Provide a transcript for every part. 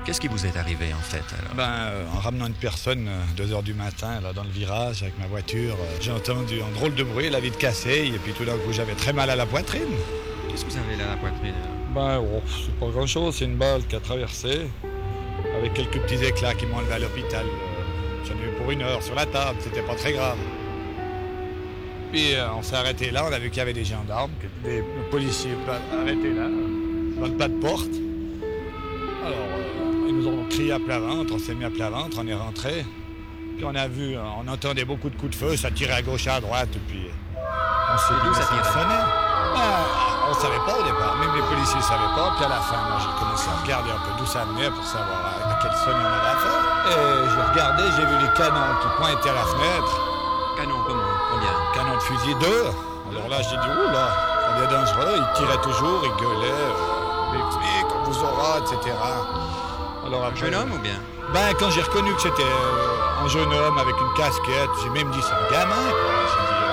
Qu'est-ce qui vous est arrivé en fait alors? En ramenant une personne 2 heures du matin là, dans le virage avec ma voiture, j'ai entendu un drôle de bruit, la vitre cassée, et puis tout d'un coup j'avais très mal à la poitrine. Qu'est-ce que vous avez là à la poitrine C'est pas grand chose, c'est une balle qui a traversé, avec quelques petits éclats qui m'ont enlevé à l'hôpital. J'en ai eu pour 1 heure sur la table, c'était pas très grave. Puis on s'est arrêté là, on a vu qu'il y avait des gendarmes, des policiers arrêtés là, dans le pas de porte. Alors, ils nous ont crié à plat ventre, on s'est mis à plat ventre, on est rentré. Puis on entendait beaucoup de coups de feu, ça tirait à gauche et à droite, et puis on s'est dit, d'où ça ça tirait? sonnait. On savait pas au départ, même les policiers ne savaient pas. Puis à la fin, moi j'ai commencé à regarder un peu d'où ça venait pour savoir à quelle sonne on avait affaire. Et j'ai regardé, j'ai vu les canons qui pointaient à la fenêtre. Canon comment? Combien? Canon de fusil 2. Alors là, j'ai dit, oula, ça devient dangereux. Ils tiraient toujours, ils gueulaient, les flics, on vous aura, etc. Alors Un après, jeune homme ou bien? quand j'ai reconnu que c'était un jeune homme avec une casquette, j'ai même dit, c'est un gamin, quoi. J'ai dit,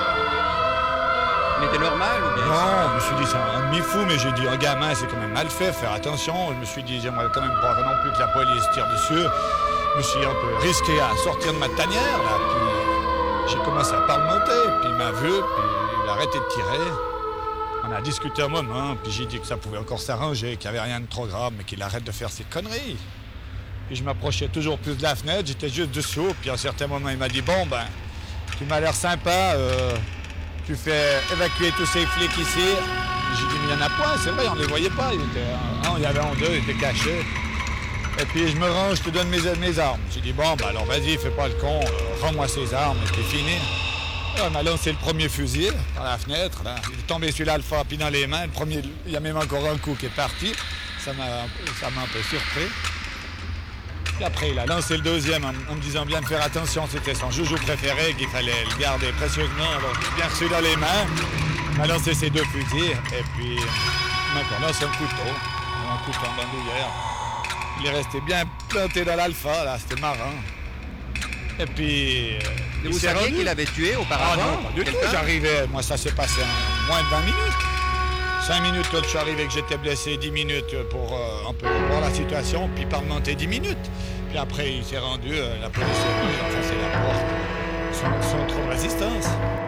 Il était normal ou bien? non, je me suis dit, c'est un demi-fou, mais j'ai dit, un gamin, c'est quand même mal fait, faire attention. Je me suis dit, j'aimerais quand même pas non plus que la police tire dessus. Je me suis un peu risqué à sortir de ma tanière, là, puis j'ai commencé à parlementer, puis il m'a vu, puis il a arrêté de tirer. On a discuté un moment, puis j'ai dit que ça pouvait encore s'arranger, qu'il n'y avait rien de trop grave, mais qu'il arrête de faire ses conneries. Puis je m'approchais toujours plus de la fenêtre, j'étais juste dessous, puis à un certain moment, il m'a dit, tu m'as l'air sympa, tu fais évacuer tous ces flics ici. J'ai dit, mais il n'y en a pas, c'est vrai, on ne les voyait pas. Il y avait un, deux, ils étaient cachés. Et puis je me range, je te donne mes armes. J'ai dit, alors vas-y, fais pas le con, rends-moi ces armes, et c'est fini. Et on m'a lancé le premier fusil par la fenêtre. Là. Il est tombé sur l'Alpha, puis dans les mains. Le premier, il y a même encore un coup qui est parti. Ça m'a un peu surpris. Puis après, il a lancé le deuxième en me disant bien de faire attention, c'était son joujou préféré, qu'il fallait le garder précieusement. Alors, j'ai bien reçu dans les mains. Il m'a lancé ses 2 fusils, et puis il m'a lancé un couteau en bandoulière. Il est resté bien planté dans l'Alpha, là, c'était marrant. Et puis. Et vous saviez qu'il avait tué auparavant? Ah non, pas du tout, j'arrivais, moi ça s'est passé en moins de 20 minutes. 5 minutes quand je suis arrivé que j'étais blessé, 10 minutes pour un peu voir la situation, puis parlementer 10 minutes. Puis après il s'est rendu, la police est venue, enfin c'est la porte, sans trop de résistance.